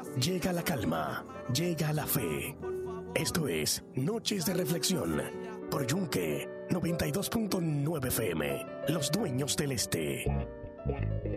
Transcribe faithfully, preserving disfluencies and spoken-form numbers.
Llega la calma, llega la fe. Esto es Noches de Reflexión por Yunque noventa y dos punto nueve F M, Los Dueños del Este.